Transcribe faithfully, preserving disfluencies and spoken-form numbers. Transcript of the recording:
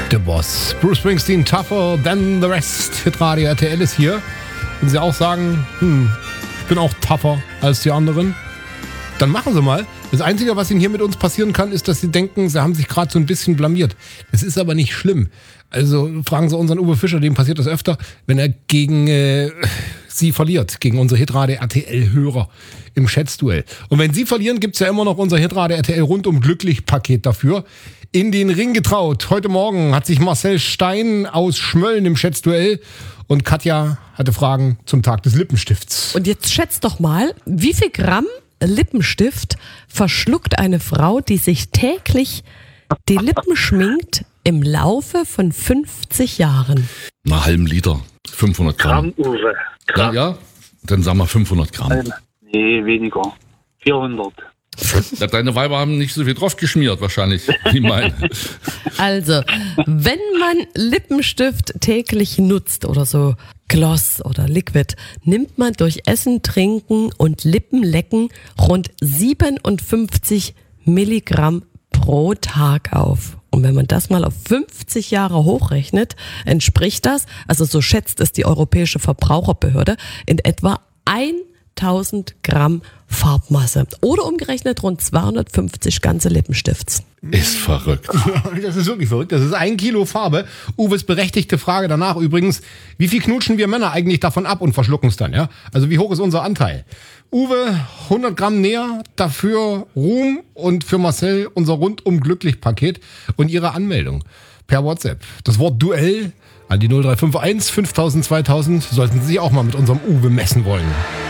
Der Boss. Bruce Springsteen, Tougher Than the Rest. Hitradio R T L ist hier. Wenn Sie auch sagen, hm, ich bin auch tougher als die anderen, dann machen Sie mal. Das Einzige, was Ihnen hier mit uns passieren kann, ist, dass Sie denken, Sie haben sich gerade so ein bisschen blamiert. Das ist aber nicht schlimm. Also fragen Sie unseren Uwe Fischer, dem passiert das öfter, wenn er gegen äh, Sie verliert, gegen unsere Hitradio R T L-Hörer im Schätzduell. Und wenn Sie verlieren, gibt's ja immer noch unser Hitradio R T L rundum glücklich Paket dafür. In den Ring getraut. Heute Morgen hat sich Marcel Stein aus Schmölln im Schätzduell und Katja hatte Fragen zum Tag des Lippenstifts. Und jetzt schätzt doch mal, wie viel Gramm Lippenstift verschluckt eine Frau, die sich täglich die Lippen schminkt, im Laufe von fünfzig Jahren? Na, halben Liter. fünfhundert Gramm. Gramm, Uwe. Ja, ja, dann sagen wir fünfhundert Gramm. Nee, weniger. vierhundert. Ja, deine Weiber haben nicht so viel drauf geschmiert, wahrscheinlich, wie meine. Also, wenn man Lippenstift täglich nutzt oder so Gloss oder Liquid, nimmt man durch Essen, Trinken und Lippenlecken rund siebenundfünfzig Milligramm pro Tag auf. Und wenn man das mal auf fünfzig Jahre hochrechnet, entspricht das, also so schätzt es die Europäische Verbraucherbehörde, in etwa tausend Gramm Farbmasse. Oder umgerechnet rund zweihundertfünfzig ganze Lippenstifts. Ist verrückt. Das ist wirklich verrückt. Das ist ein Kilo Farbe. Uwes berechtigte Frage danach übrigens, wie viel knutschen wir Männer eigentlich davon ab und verschlucken es dann? Ja? Also wie hoch ist unser Anteil? Uwe, hundert Gramm näher, dafür Ruhm und für Marcel unser rundum glücklich Paket und Ihre Anmeldung per WhatsApp. Das Wort Duell an die null drei fünf eins fünftausend zweitausend sollten Sie sich auch mal mit unserem Uwe messen wollen.